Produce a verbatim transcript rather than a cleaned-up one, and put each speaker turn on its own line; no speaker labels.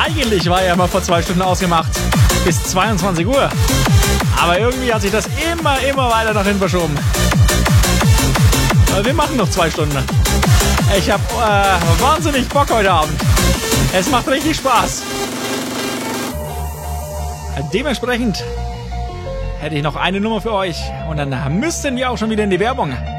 Eigentlich war ja immer vor zwei Stunden ausgemacht. Bis zweiundzwanzig Uhr. Aber irgendwie hat sich das immer, immer weiter nach hinten verschoben. Wir machen noch zwei Stunden. Ich habe äh, wahnsinnig Bock heute Abend. Es macht richtig Spaß. Dementsprechend hätte ich noch eine Nummer für euch. Und dann müssten wir auch schon wieder in die Werbung.